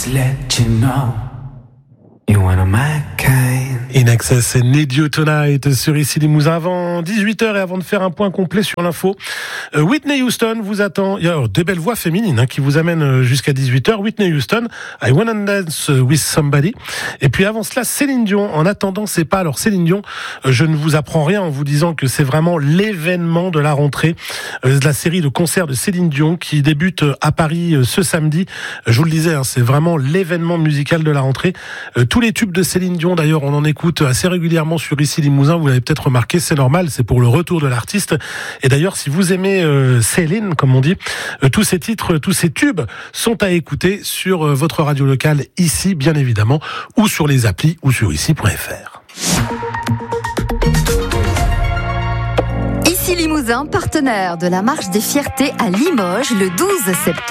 to let you know you're one of my kind. In Excess et Need You Tonight sur Ici Limousin avant 18h et avant de faire un point complet sur l'info. Whitney Houston vous attend. Il y a des belles voix féminines qui vous amènent jusqu'à 18h. Whitney Houston, I Wanna Dance With Somebody. Et puis avant cela, Céline Dion. En attendant, c'est pas. Alors Céline Dion, je ne vous apprends rien en vous disant que c'est vraiment l'événement de la rentrée de la série de concerts de Céline Dion qui débute à Paris ce samedi. Je vous le disais, c'est vraiment l'événement musical de la rentrée. Tous les tubes de Céline Dion, d'ailleurs, on en écoute assez régulièrement sur Ici Limousin, vous l'avez peut-être remarqué, c'est normal, c'est pour le retour de l'artiste. Et d'ailleurs, si vous aimez Céline, comme on dit, tous ces titres, tous ces tubes sont à écouter sur votre radio locale ici, bien évidemment, ou sur les applis, ou sur ici.fr. Ici Limousin, partenaire de la Marche des Fiertés à Limoges le 12 septembre.